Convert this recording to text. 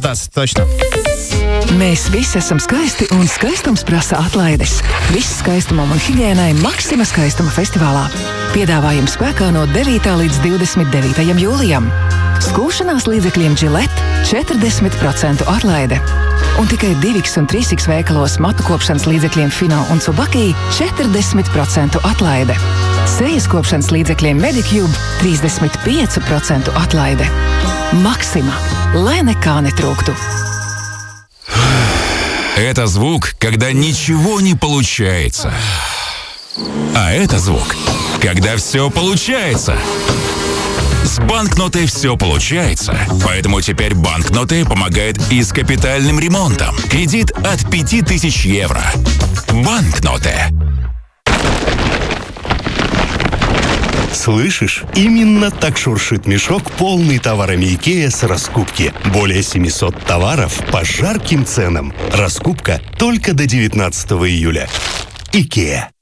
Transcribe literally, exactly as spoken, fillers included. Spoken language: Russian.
tas точно. Mēs visi esam skaisti, un skaistums prasa atlaides. Viss skaistumam un higiēnai Maxima skaistuma festivālā. Piedāvājums spēkā no devītā līdz divdesmit devītajam jūlijam. Skūšanās līdzekļiem Gillette četrdesmit procentu atlaide. Un tikai divi un trīs veikalos matu kopšanas līdzekļiem Fino un Tsubaki četrdesmit procentu atlaide. Sejas kopšanas līdzekļiem Medicube trīsdesmit pieci procenti atlaide. Maxima, lai nekā netrūktu. Это звук, когда ничего не получается. А это звук, когда все получается. С банкнотой все получается. Поэтому теперь банкноты помогает и с капитальным ремонтом. Кредит от пяти тысяч евро. Банкноты. Слышишь? Именно так шуршит мешок, полный товарами Икеа с раскупки. Более семисот товаров по жарким ценам. Раскупка только до девятнадцатого июля. Икеа.